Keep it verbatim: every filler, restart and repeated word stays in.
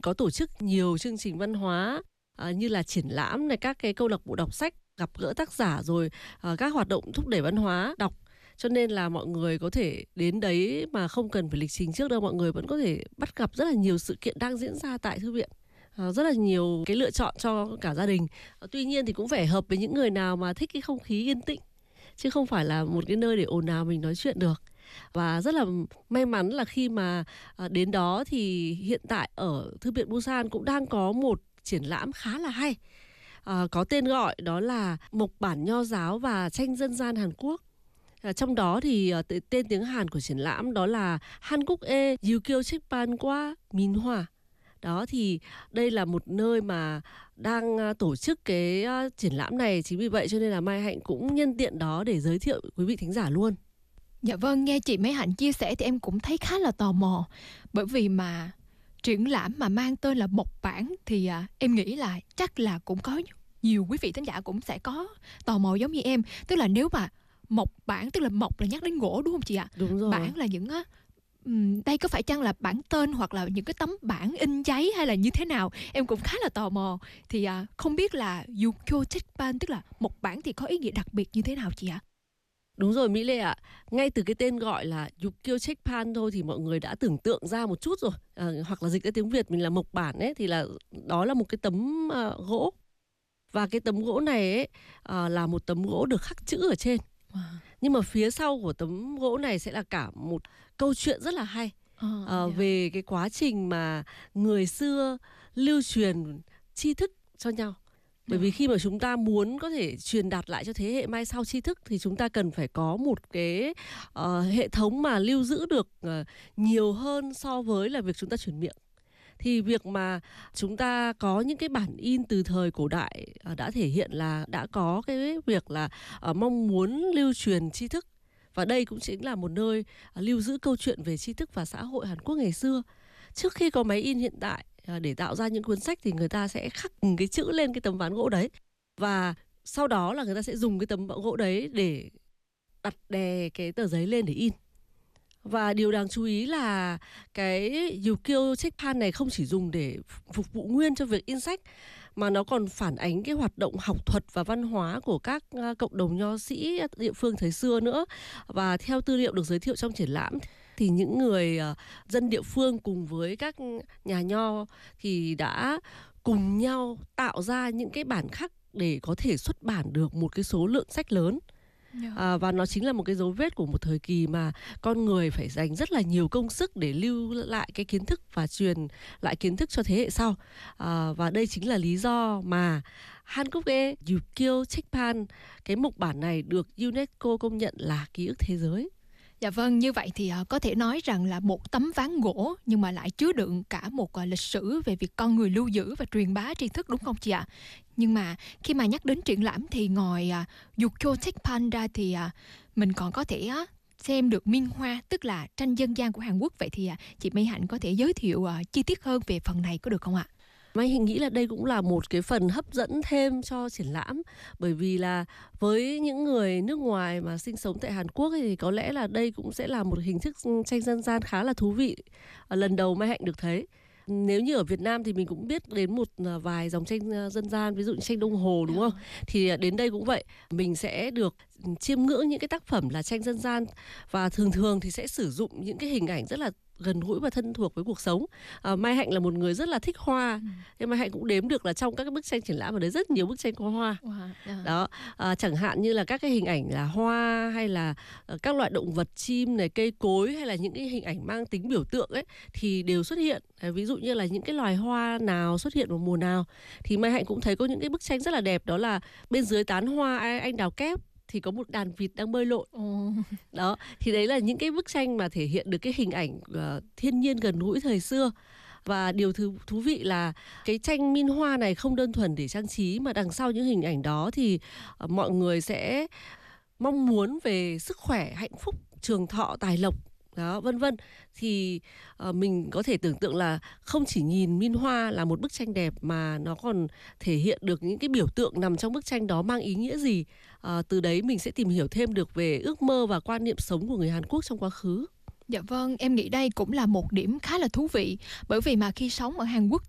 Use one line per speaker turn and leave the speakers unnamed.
có tổ chức nhiều chương trình văn hóa à, như là triển lãm này, các cái câu lạc bộ đọc sách, gặp gỡ tác giả, rồi à, các hoạt động thúc đẩy văn hóa đọc. Cho nên là mọi người có thể đến đấy mà không cần phải lịch trình trước đâu, mọi người vẫn có thể bắt gặp rất là nhiều sự kiện đang diễn ra tại thư viện. À, rất là nhiều cái lựa chọn cho cả gia đình. À, tuy nhiên thì cũng phải hợp với những người nào mà thích cái không khí yên tĩnh, chứ không phải là một cái nơi để ồn ào mình nói chuyện được. Và rất là may mắn là khi mà à, đến đó thì hiện tại ở Thư viện Busan cũng đang có một triển lãm khá là hay. À, có tên gọi đó là Mộc bản Nho giáo và tranh dân gian Hàn Quốc. À, trong đó thì uh, tên tiếng Hàn của triển lãm đó là Hanguk-e Yukyo Chikpan과 Minhwa. Đó thì đây là một nơi mà đang uh, tổ chức cái uh, triển lãm này, chính vì vậy cho nên là Mai Hạnh cũng nhân tiện đó để giới thiệu quý vị thính giả luôn.
Dạ vâng, nghe chị Mai Hạnh chia sẻ thì em cũng thấy khá là tò mò, bởi vì mà triển lãm mà mang tên là Mộc bản thì à, em nghĩ là chắc là cũng có nhiều quý vị thính giả cũng sẽ có tò mò giống như em. Tức là nếu mà mộc bản, tức là mộc là nhắc đến gỗ đúng không chị ạ?
Đúng rồi.
Bản là những á, um, đây có phải chăng là bản tên hoặc là những cái tấm bản in giấy hay là như thế nào? Em cũng khá là tò mò. Thì à, không biết là Yukyo Chikpan, tức là mộc bản thì có ý nghĩa đặc biệt như thế nào chị ạ?
Đúng rồi Mỹ Lệ ạ. Ngay từ cái tên gọi là Yukyo Chikpan thôi thì mọi người đã tưởng tượng ra một chút rồi. À, hoặc là dịch ra tiếng Việt mình là mộc bản ấy, thì là đó là một cái tấm uh, gỗ. Và cái tấm gỗ này ấy, uh, là một tấm gỗ được khắc chữ ở trên. Wow. Nhưng mà phía sau của tấm gỗ này sẽ là cả một câu chuyện rất là hay. Oh, uh, yeah. Về cái quá trình mà người xưa lưu truyền tri thức cho nhau. Bởi vì khi mà chúng ta muốn có thể truyền đạt lại cho thế hệ mai sau tri thức thì chúng ta cần phải có một cái uh, hệ thống mà lưu giữ được uh, nhiều hơn so với là việc chúng ta truyền miệng. Thì việc mà chúng ta có những cái bản in từ thời cổ đại uh, đã thể hiện là đã có cái việc là uh, mong muốn lưu truyền tri thức. Và đây cũng chính là một nơi uh, lưu giữ câu chuyện về tri thức và xã hội Hàn Quốc ngày xưa. Trước khi có máy in hiện tại, để tạo ra những cuốn sách thì người ta sẽ khắc cái chữ lên cái tấm ván gỗ đấy. Và sau đó là người ta sẽ dùng cái tấm gỗ đấy để đặt đè cái tờ giấy lên để in. Và điều đáng chú ý là cái Yukyo Chikpan này không chỉ dùng để phục vụ nguyên cho việc in sách, mà nó còn phản ánh cái hoạt động học thuật và văn hóa của các cộng đồng nho sĩ địa phương thời xưa nữa. Và theo tư liệu được giới thiệu trong triển lãm thì những người dân địa phương cùng với các nhà nho thì đã cùng nhau tạo ra những cái bản khắc để có thể xuất bản được một cái số lượng sách lớn. Yeah. À, và nó chính là một cái dấu vết của một thời kỳ mà con người phải dành rất là nhiều công sức để lưu lại cái kiến thức và truyền lại kiến thức cho thế hệ sau. À, và đây chính là lý do mà Hanguk-e Yukyo Chikpan, cái mộc bản này được UNESCO công nhận là ký ức thế giới.
Dạ vâng, như vậy thì uh, có thể nói rằng là một tấm ván gỗ nhưng mà lại chứa đựng cả một uh, lịch sử về việc con người lưu giữ và truyền bá tri thức, đúng không chị ạ? Nhưng mà khi mà nhắc đến triển lãm thì ngoài uh, Yukyo Chikpan ra thì uh, mình còn có thể uh, xem được Minhwa, tức là tranh dân gian của Hàn Quốc. Vậy thì uh, chị Mai Hạnh có thể giới thiệu uh, chi tiết hơn về phần này có được không ạ?
Mai Hạnh nghĩ là đây cũng là một cái phần hấp dẫn thêm cho triển lãm. Bởi vì là với những người nước ngoài mà sinh sống tại Hàn Quốc thì có lẽ là đây cũng sẽ là một hình thức tranh dân gian khá là thú vị. Lần đầu Mai Hạnh được thấy. Nếu như ở Việt Nam thì mình cũng biết đến một vài dòng tranh dân gian, ví dụ như tranh Đông Hồ đúng không? Thì đến đây cũng vậy, mình sẽ được chiêm ngưỡng những cái tác phẩm là tranh dân gian. Và thường thường thì sẽ sử dụng những cái hình ảnh rất là gần gũi và thân thuộc với cuộc sống. À, Mai Hạnh là một người rất là thích hoa, ừ. Thế Mai Hạnh cũng đếm được là trong các cái bức tranh triển lãm ở đấy rất nhiều bức tranh có hoa. Wow. Yeah. Đó, à, chẳng hạn như là các cái hình ảnh là hoa hay là uh, các loại động vật, chim này, cây cối hay là những cái hình ảnh mang tính biểu tượng ấy thì đều xuất hiện. À, ví dụ như là những cái loài hoa nào xuất hiện vào mùa nào thì Mai Hạnh cũng thấy có những cái bức tranh rất là đẹp, đó là bên dưới tán hoa anh đào kép thì có một đàn vịt đang bơi lội. Oh. Đó, thì đấy là những cái bức tranh mà thể hiện được cái hình ảnh uh, thiên nhiên gần gũi thời xưa. Và điều thứ thú vị là cái tranh Minhwa này không đơn thuần để trang trí, mà đằng sau những hình ảnh đó thì uh, mọi người sẽ mong muốn về sức khỏe, hạnh phúc, trường thọ, tài lộc, đó, vân vân. Thì uh, mình có thể tưởng tượng là không chỉ nhìn Minhwa là một bức tranh đẹp mà nó còn thể hiện được những cái biểu tượng nằm trong bức tranh đó mang ý nghĩa gì. Uh, từ đấy mình sẽ tìm hiểu thêm được về ước mơ và quan niệm sống của người Hàn Quốc trong quá khứ.
Dạ vâng, em nghĩ đây cũng là một điểm khá là thú vị. Bởi vì mà khi sống ở Hàn Quốc